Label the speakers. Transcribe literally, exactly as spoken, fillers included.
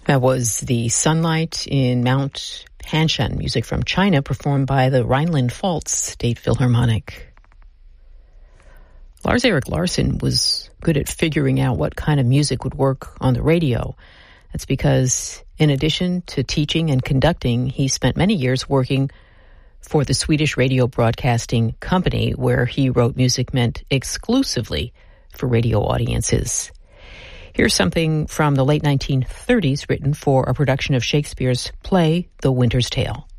Speaker 1: That was The Sunlight in Mount Hanshan, music from China performed by the Rhineland-Pfalz State Philharmonic. Lars-Erik Larsson was good at figuring out what kind of music would work on the radio. That's because in addition to teaching and conducting, he spent many years working for the Swedish Radio Broadcasting Company, where he wrote music meant exclusively for radio audiences. Here's something from the late nineteen thirties written for a production of Shakespeare's play, The Winter's Tale.